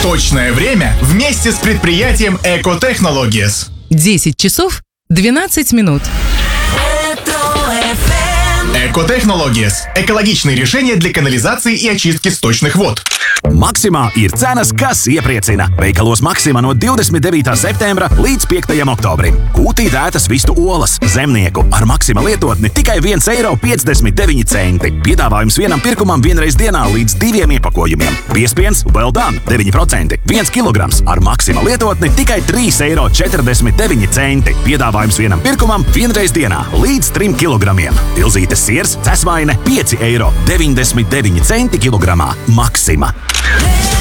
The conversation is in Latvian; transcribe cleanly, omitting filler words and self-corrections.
Точное время вместе с предприятием Экотехнологиес. 10 часов 12 минут. Экотехнологиес – ekoloģiskие решения для канализации и очистки сточных вод. Maksimā ir cenas, kas iepriecina. Veikalos Maksimā no 29. septembra līdz 5. oktobrim. Kūtī dētas vistu olas, zemnieku ar Maksimā lietotni tikai 1,59 eiro. Piedāvājums vienam pirkumam vienreiz dienā līdz 2 iepakojumiem. Piespiens Well Done 9%. 1 kilograms ar Maksimā lietotni tikai 3,49 eiro. Piedāvājums vienam pirkumam vienreiz dienā līdz 3 kilogramiem. Tilzītes siers, cesvaine 5,99 eiro kilogramā. Maksimā.